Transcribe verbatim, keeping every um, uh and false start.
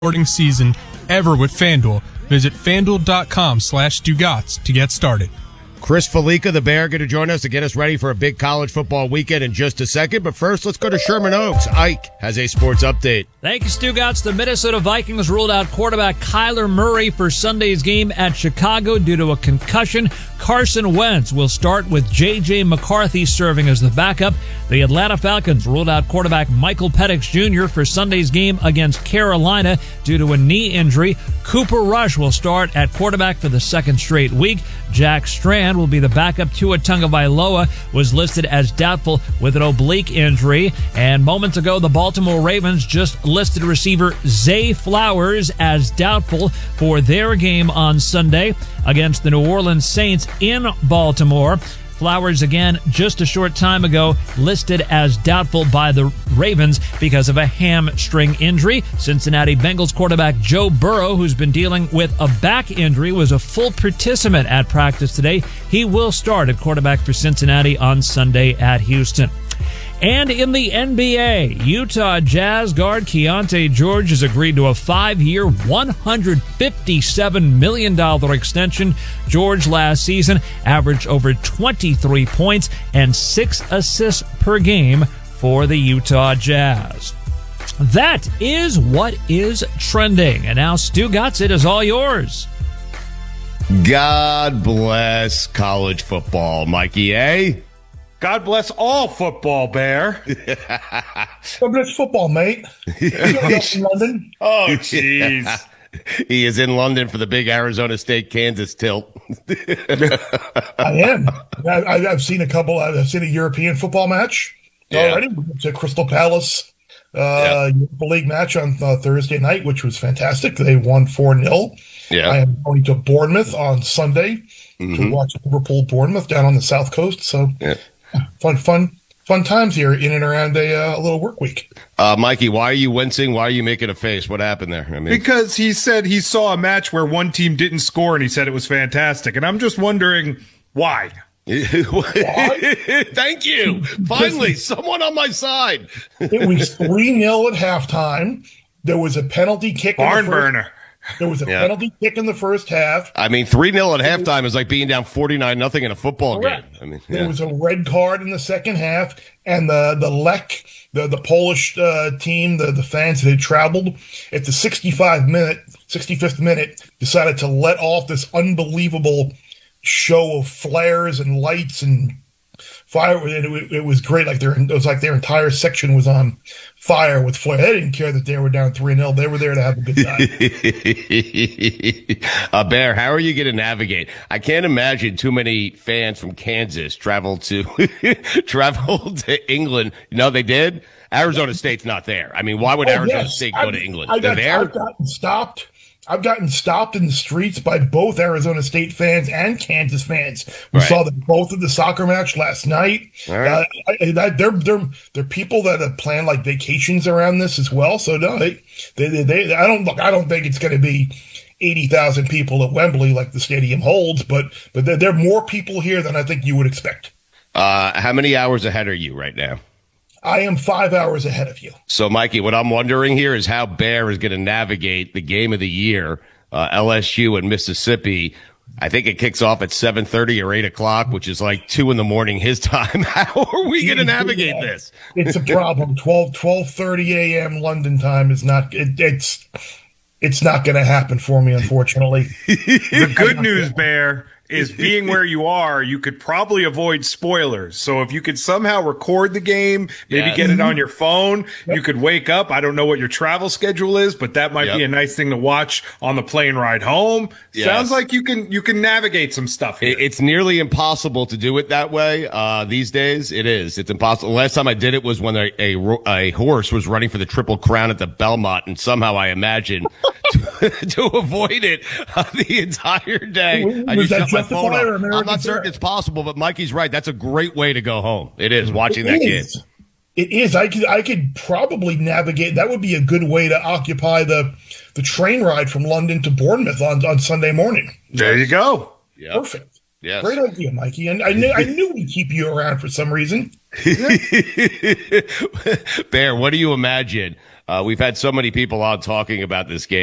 sporting season ever with FanDuel. Visit FanDuel.com slash Dugats to get started. Chris Felica, the Bear, going to join us to get us ready for a big college football weekend in just a second. But first, let's go to Sherman Oaks. Ike has a sports update. Thank you, Stugotz. The Minnesota Vikings ruled out quarterback Kyler Murray for Sunday's game at Chicago due to a concussion. Carson Wentz will start with J J. McCarthy serving as the backup. The Atlanta Falcons ruled out quarterback Michael Penix Junior for Sunday's game against Carolina due to a knee injury. Cooper Rush will start at quarterback for the second straight week. Jack Strand will be the backup. Tua Tagovailoa was listed as doubtful with an oblique injury. And moments ago, the Baltimore Ravens just listed receiver Zay Flowers as doubtful for their game on Sunday against the New Orleans Saints in Baltimore. Flowers, again, just a short time ago, listed as doubtful by the Ravens because of a hamstring injury. Cincinnati Bengals quarterback Joe Burrow, who's been dealing with a back injury, was a full participant at practice today. He will start at quarterback for Cincinnati on Sunday at Houston. And in the N B A, Utah Jazz guard Keontae George has agreed to a five-year, one hundred fifty-seven million dollars extension. George last season averaged over twenty-three points and six assists per game for the Utah Jazz. That is what is trending. And now, Stugotz, it is all yours. God bless college football, Mikey A. God bless all football, Bear. God bless football, mate. In London. Oh, jeez. He is in London for the big Arizona State-Kansas tilt. I am. I, I've seen a couple. I've seen a European football match Yeah. already. It's a Crystal Palace uh, Europa League match on uh, Thursday night, which was fantastic. They won four nil. Yeah. I am going to Bournemouth on Sunday Mhm. to watch Liverpool-Bournemouth down on the South Coast. So Yeah. fun, fun, fun times here in and around a, uh, a little work week. Uh, Mikey, why are you wincing? Why are you making a face? What happened there? I mean, Because he said he saw a match where one team didn't score and he said it was fantastic. And I'm just wondering why. Thank you. Finally, someone on my side. It was three nil at halftime. There was a penalty kick. in the Barn first- burner. There was a Yeah. penalty kick in the first half. I mean, three nil at halftime is like being down forty-nine nothing in a football Correct. game. I mean, There yeah. was a red card in the second half, and the the Lech, the the Polish uh, team, the the fans that had traveled at the sixty-five minute, sixty-fifth minute, decided to let off this unbelievable show of flares and lights and fire. And it, it was great. Like their it was like their entire section was on fire with flare. They didn't care that they were down three nil. They were there to have a good time. uh, Bear, how are you going to navigate? I can't imagine too many fans from Kansas travel to travel to England. No, they did. Arizona State's not there. I mean, why would Oh, Arizona yes. State go I've- to England? I They're got, there. I've gotten stopped. I've gotten stopped in the streets by both Arizona State fans and Kansas fans. We Right. saw them both at the soccer match last night. All right. Uh, I, I, they're they're they're people that have planned like vacations around this as well. So no, they they, they, they I don't look. I don't think it's going to be eighty thousand people at Wembley like the stadium holds, but but there, there are more people here than I think you would expect. Uh, how many hours ahead are you right now? I am five hours ahead of you. So, Mikey, what I'm wondering here is how Bear is going to navigate the game of the year, uh, L S U and Mississippi. I think it kicks off at seven thirty or eight o'clock, which is like two in the morning his time. How are we going to navigate Yeah. this? It's a problem. twelve, twelve thirty a.m. London time is not, it, it's, it's not going to happen for me, unfortunately. The good news, Bear, is being where you are, you could probably avoid spoilers. So if you could somehow record the game, maybe Yes. get it on your phone, you could wake up. I don't know what your travel schedule is, but that might Yep. be a nice thing to watch on the plane ride home. Yes. Sounds like you can you can navigate some stuff here. It- It's nearly impossible to do it that way uh, these days. It is. It's impossible. Last time I did it was when a, a, ro- a horse was running for the Triple Crown at the Belmont, and somehow I imagine to, to avoid it uh, the entire day. I Was just that shut my phone Justified or off. I'm American not certain Pie? it's possible, but Mikey's right. That's a great way to go home. It is, watching that It game. is. It is. I could. I could probably navigate. That would be a good way to occupy the the train ride from London to Bournemouth on, on Sunday morning. There you go. Yep. Perfect. Yes. Great idea, Mikey. And I knew I knew we'd keep you around for some reason. Bear, what do you imagine Uh, we've had so many people on talking about this game.